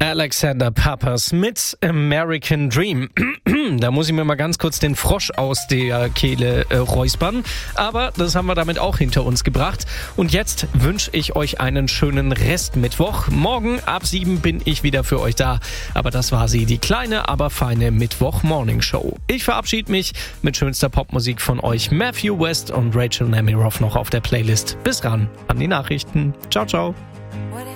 Alexander Pappas mit American Dream. Da muss ich mir mal ganz kurz den Frosch aus der Kehle räuspern. Aber das haben wir damit auch hinter uns gebracht. Und jetzt wünsche ich euch einen schönen Restmittwoch. Morgen ab 7 bin ich wieder für euch da. Aber das war sie, die kleine, aber feine Mittwoch-Morning-Show. Ich verabschiede mich mit schönster Popmusik von euch. Matthew West und Rachel Nemiroff noch auf der Playlist. Bis ran an die Nachrichten. Ciao, ciao.